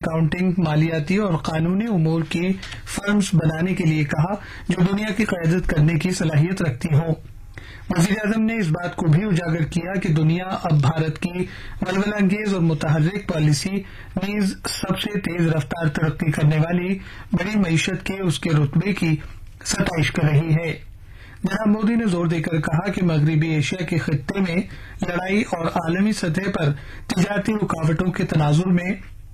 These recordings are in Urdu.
اکاؤنٹنگ، مالیاتی اور قانونی امور کی فرمز بنانے کے لیے کہا جو دنیا کی قیادت کرنے کی صلاحیت رکھتی ہوں۔ وزیر اعظم نے اس بات کو بھی اجاگر کیا کہ دنیا اب بھارت کی ولولہ انگیز اور متحرک پالیسی نیز سب سے تیز رفتار ترقی کرنے والی بڑی معیشت کے اس کے رتبے کی ستائش کر رہی ہے۔ جناب مودی نے زور دے کر کہا کہ مغربی ایشیا کے خطے میں لڑائی اور عالمی سطح پر تجارتی رکاوٹوں کے تناظر میں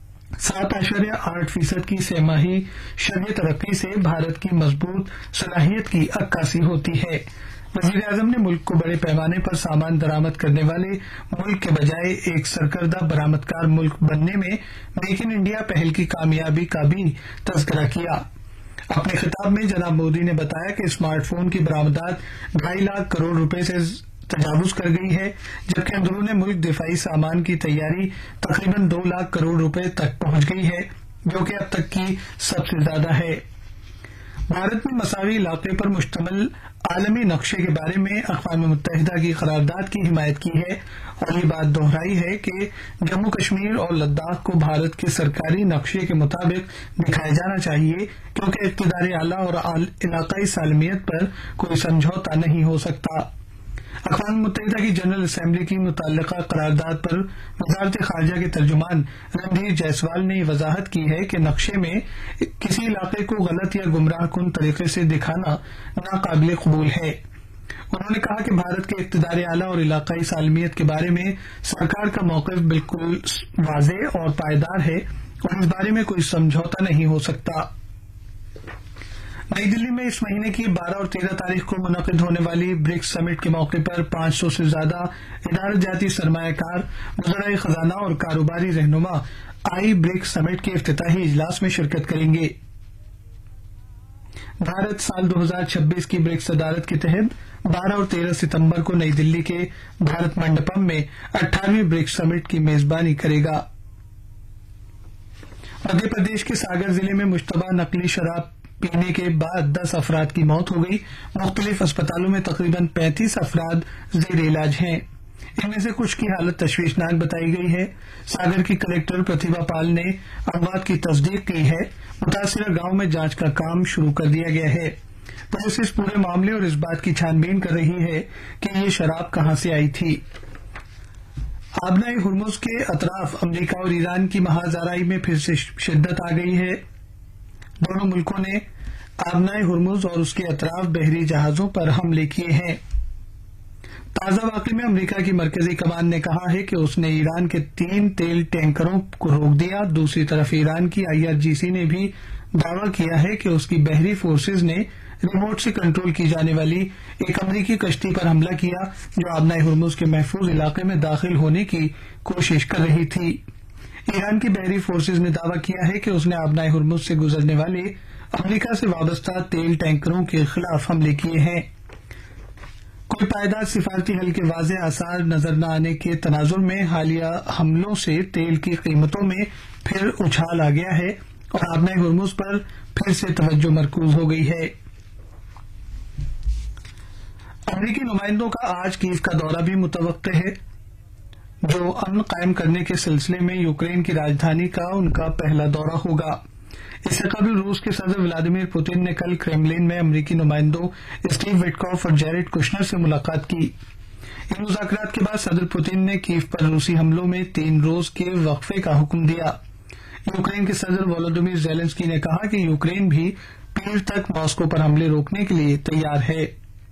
7.8% کی سہ ماہی شرح ترقی سے بھارت کی مضبوط صلاحیت کی عکاسی ہوتی ہے۔ وزیر اعظم نے ملک کو بڑے پیمانے پر سامان درآمد کرنے والے ملک کے بجائے ایک سرکردہ برآمدکار ملک بننے میں میک ان انڈیا پہل کی کامیابی کا بھی تذکرہ کیا۔ اپنے خطاب میں جناب مودی نے بتایا کہ اسمارٹ فون کی برآمدات 2.5 لاکھ کروڑ روپے سے تجاوز کر گئی ہے، جبکہ اندرون ملک دفاعی سامان کی تیاری تقریباً 2 لاکھ کروڑ روپے تک پہنچ گئی ہے، جو کہ اب تک کی سب سے زیادہ ہے۔ بھارت میں مساوی علاقے پر مشتمل عالمی نقشے کے بارے میں اقوام متحدہ کی قرارداد کی حمایت کی ہے اور یہ بات دہرائی ہے کہ جموں کشمیر اور لداخ کو بھارت کے سرکاری نقشے کے مطابق دکھایا جانا چاہیے، کیونکہ اقتدار اعلیٰ اور علاقائی سالمیت پر کوئی سمجھوتا نہیں ہو سکتا۔ اقوام متحدہ کی جنرل اسمبلی کی متعلقہ قرارداد پر وزارت خارجہ کے ترجمان رندھیر جیسوال نے یہ وضاحت کی ہے کہ نقشے میں کسی علاقے کو غلط یا گمراہ کن طریقے سے دکھانا ناقابل قبول ہے۔ انہوں نے کہا کہ بھارت کے اقتدار اعلیٰ اور علاقائی سالمیت کے بارے میں سرکار کا موقف بالکل واضح اور پائیدار ہے اور اس بارے میں کوئی سمجھوتا نہیں ہو سکتا۔ نئی دلی میں اس مہینے کی 12 اور 13 تاریخ کو منعقد ہونے والی برکس سمٹ کے موقع پر 500 سے زیادہ ادارت جاتی سرمایہ کار، وزرائے خزانہ اور کاروباری رہنما آئی برکس سمٹ کے افتتاحی اجلاس میں شرکت کریں گے۔ بھارت سال 2026 کی برکس صدارت کے تحت 12 اور 13 ستمبر کو نئی دلی کے بھارت منڈپم میں 18ویں برکس سمٹ کی میزبانی کرے گا۔ مدھیہ پردیش کے ساگر ضلع میں مشتبہ نقلی شراب پینے کے بعد 10 افراد کی موت ہو گئی۔ مختلف اسپتالوں میں تقریباً 35 افراد زیر علاج ہیں۔ ان میں سے کچھ کی حالت تشویشناک بتائی گئی ہے۔ ساگر کی کلکٹر پرتیبھا پال نے اموات کی تصدیق کی ہے۔ متاثرہ گاؤں میں جانچ کا کام شروع کر دیا گیا ہے۔ پولیس اس پورے معاملے اور اس بات کی چھان بین کر رہی ہے کہ یہ شراب کہاں سے آئی تھی۔ آبنائے ہرمز کے اطراف امریکہ اور ایران کی محاذ آرائی میں پھر سے شدت آ گئی ہے۔ دونوں ملکوں نے آبنائے ہرمز اور اس کے اطراف بحری جہازوں پر حملے کیے ہیں۔ تازہ واقعے میں امریکہ کی مرکزی کمان نے کہا ہے کہ اس نے ایران کے 3 تیل ٹینکروں کو روک دیا۔ دوسری طرف ایران کی IRGC نے بھی دعویٰ کیا ہے کہ اس کی بحری فورسز نے ریموٹ سے کنٹرول کی جانے والی ایک امریکی کشتی پر حملہ کیا جو آبنائے ہرمز کے محفوظ علاقے میں داخل ہونے کی کوشش کر رہی تھی۔ ایران کی بحری فورسز نے دعویٰ کیا ہے کہ اس نے آبنائے ہرمز سے گزرنے والے امریکہ سے وابستہ تیل ٹینکروں کے خلاف حملے کیے ہیں۔ کوئی پائیدار سفارتی حل کے واضح آثار نظر نہ آنے کے تناظر میں حالیہ حملوں سے تیل کی قیمتوں میں پھر اچھال آ گیا ہے اور آبنائے ہرمز پر پھر سے توجہ مرکوز ہو گئی ہے۔ امریکی نمائندوں کا آج کیف کا دورہ بھی متوقع ہے، جو امن قائم کرنے کے سلسلے میں یوکرین کی راجدھانی کا ان کا پہلا دورہ ہوگا۔ اس سے قبل روس کے صدر ولادیمیر پوتن نے کل کرملن میں امریکی نمائندوں اسٹیو وٹکاف اور جیریڈ کشنر سے ملاقات کی۔ ان مذاکرات کے بعد صدر پوتن نے کیف پر روسی حملوں میں 3 روز کے وقفے کا حکم دیا۔ یوکرین کے صدر والودیمیر زیلنسکی نے کہا کہ یوکرین بھی پیر تک ماسکو پر حملے روکنے کے لیے تیار ہے۔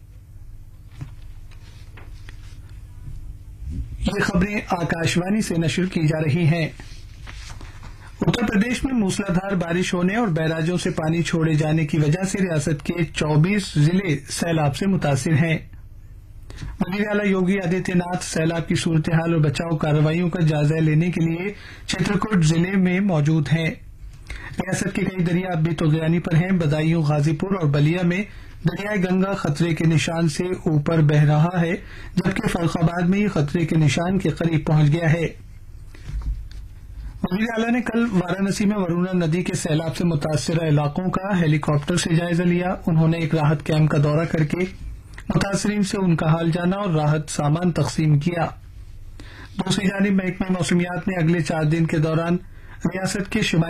یہ خبریں آکاشوانی سے نشر کی جا رہی ہیں۔ اتر پردیش میں موسلادھار بارش ہونے اور بیراجوں سے پانی چھوڑے جانے کی وجہ سے ریاست کے 24 ضلع سیلاب سے متاثر ہیں۔ وزیر اعلیٰ یوگی آدتیہ ناتھ سیلاب کی صورتحال اور بچاؤ کارروائیوں کا جائزہ لینے کے لیے چترکوٹ ضلع میں موجود ہیں۔ ریاست کے کئی دریا اب بھی طغیانی پر ہیں۔ بدایوں، غازی پور اور بلیا میں دریائے گنگا خطرے کے نشان سے اوپر بہہ رہا ہے، جبکہ فرخ آباد میں یہ خطرے کے نشان کے قریب پہنچ گیا ہے۔ وزیر اعلیٰ نے کل وارانسی میں ورونا ندی کے سیلاب سے متاثرہ علاقوں کا ہیلی کاپٹر سے جائزہ لیا۔ انہوں نے ایک راحت کیمپ کا دورہ کر کے متاثرین سے ان کا حال جانا اور راحت سامان تقسیم کیا۔ دوسری جانب محکمہ موسمیات نے اگلے 4 دن کے دوران ریاست کے شمالی